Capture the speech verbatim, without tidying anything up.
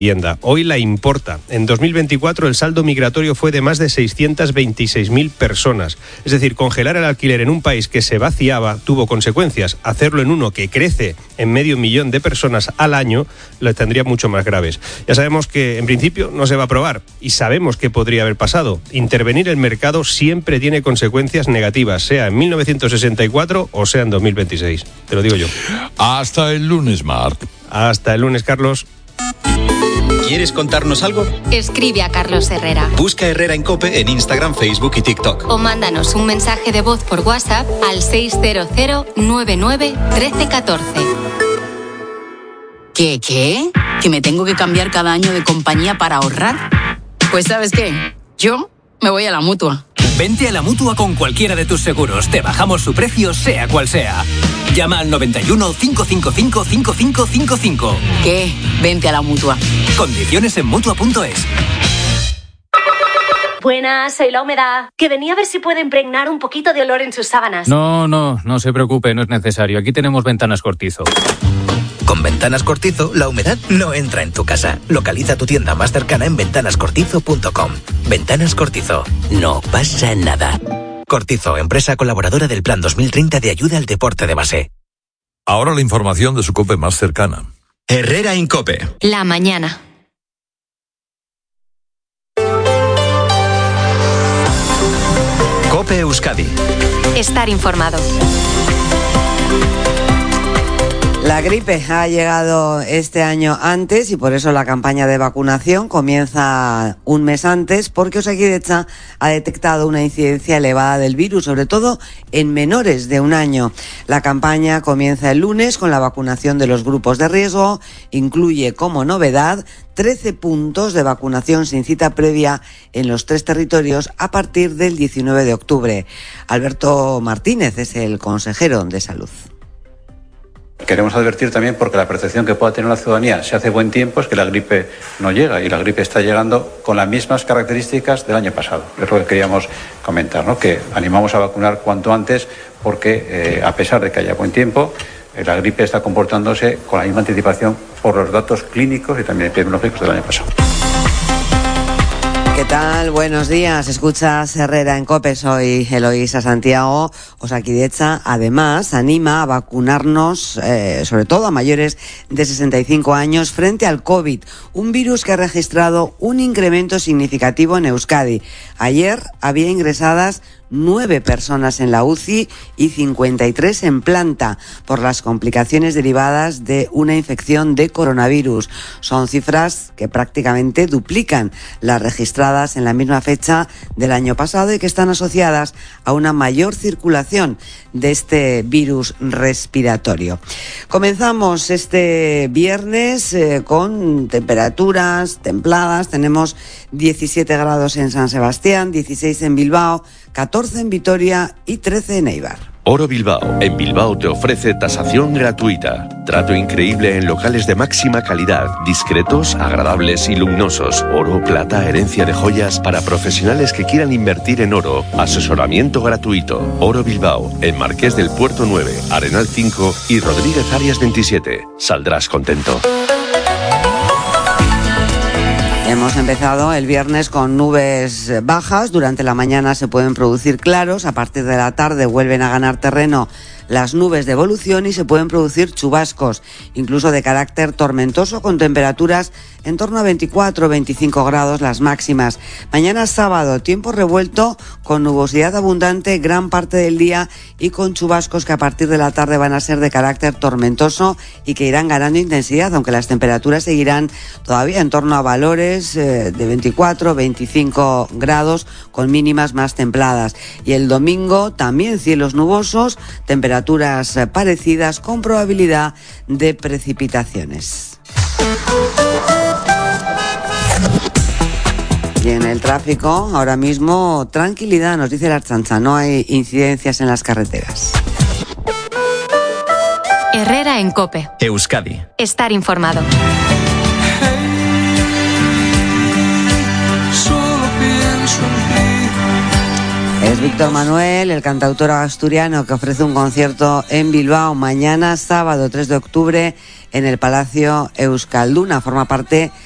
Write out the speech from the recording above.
vivienda. Hoy la importa. En dos mil veinticuatro el saldo migratorio fue de más de seiscientas veintiséis mil personas. Es decir, congelar el alquiler en un país que se vaciaba tuvo consecuencias. Hacerlo en uno que crece en medio millón de personas al año lo tendría mucho más graves. Ya sabemos que en principio no se va a aprobar y sabemos qué podría haber pasado. Intervenir el mercado siempre tiene consecuencias negativas, sea en mil novecientos sesenta y cuatro o sea en dos mil veintiséis. Te lo digo yo. Hasta el lunes, Marc. Hasta el lunes, Carlos. ¿Quieres contarnos algo? Escribe a Carlos Herrera. Busca Herrera en COPE en Instagram, Facebook y TikTok. O mándanos un mensaje de voz por WhatsApp al seis cero cero nueve nueve uno tres uno cuatro. ¿Qué, qué? ¿Que me tengo que cambiar cada año de compañía para ahorrar? Pues ¿sabes qué? Yo me voy a la Mutua. Vente a la Mutua con cualquiera de tus seguros. Te bajamos su precio, sea cual sea. Llama al noventa y uno, cinco cinco cinco, cinco cinco cinco cinco. ¿Qué? Vente a la Mutua. Condiciones en Mutua punto es. Buenas, soy La Humedad. Que venía a ver si puede impregnar un poquito de olor en sus sábanas. No, no, no se preocupe, no es necesario. Aquí tenemos Ventanas Cortizo. Con Ventanas Cortizo, la humedad no entra en tu casa. Localiza tu tienda más cercana en ventanas cortizo punto com. Ventanas Cortizo. No pasa nada. Cortizo, empresa colaboradora del Plan dos mil treinta de ayuda al deporte de base. Ahora la información de su COPE más cercana. Herrera en COPE. La mañana. COPE Euskadi. Estar informado. La gripe ha llegado este año antes y por eso la campaña de vacunación comienza un mes antes, porque Osakidetza ha detectado una incidencia elevada del virus, sobre todo en menores de un año. La campaña comienza el lunes con la vacunación de los grupos de riesgo. Incluye como novedad trece puntos de vacunación sin cita previa en los tres territorios a partir del diecinueve de octubre. Alberto Martínez es el consejero de Salud. Queremos advertir también, porque la percepción que pueda tener la ciudadanía si hace buen tiempo es que la gripe no llega, y la gripe está llegando con las mismas características del año pasado. Es lo que queríamos comentar, ¿no? Que animamos a vacunar cuanto antes, porque eh, a pesar de que haya buen tiempo, eh, la gripe está comportándose con la misma anticipación por los datos clínicos y también epidemiológicos del año pasado. ¿Qué tal? Buenos días. Escuchas Herrera en COPE. Soy Eloísa Santiago. Osakidetza además anima a vacunarnos, eh, sobre todo a mayores de sesenta y cinco años, frente al COVID, un virus que ha registrado un incremento significativo en Euskadi. Ayer había ingresadas nueve personas en la U C I y cincuenta y tres en planta por las complicaciones derivadas de una infección de coronavirus. Son cifras que prácticamente duplican las registradas en la misma fecha del año pasado y que están asociadas a una mayor circulación de este virus respiratorio. Comenzamos este viernes eh, con temperaturas templadas. Tenemos diecisiete grados en San Sebastián, dieciséis en Bilbao, catorce en Vitoria y trece en Eibar. Oro Bilbao. En Bilbao te ofrece tasación gratuita. Trato increíble en locales de máxima calidad, discretos, agradables y luminosos. Oro, plata, herencia de joyas para profesionales que quieran invertir en oro. Asesoramiento gratuito. Oro Bilbao. En Marqués del Puerto nueve, Arenal cinco y Rodríguez Arias veintisiete. Saldrás contento. Hemos empezado el viernes con nubes bajas. Durante la mañana se pueden producir claros. A partir de la tarde vuelven a ganar terreno las nubes de evolución y se pueden producir chubascos, incluso de carácter tormentoso, con temperaturas en torno a veinticuatro o veinticinco grados las máximas. Mañana sábado, tiempo revuelto con nubosidad abundante gran parte del día y con chubascos que a partir de la tarde van a ser de carácter tormentoso y que irán ganando intensidad, aunque las temperaturas seguirán todavía en torno a valores eh, de veinticuatro o veinticinco grados con mínimas más templadas. Y el domingo también cielos nubosos, temperaturas parecidas con probabilidad de precipitaciones. Y en el tráfico, ahora mismo, tranquilidad, nos dice la Ertzaintza, no hay incidencias en las carreteras. Herrera en COPE. Euskadi. Estar informado. Es Víctor Manuel, el cantautor asturiano, que ofrece un concierto en Bilbao mañana, sábado tres de octubre, en el Palacio Euskalduna. Forma parte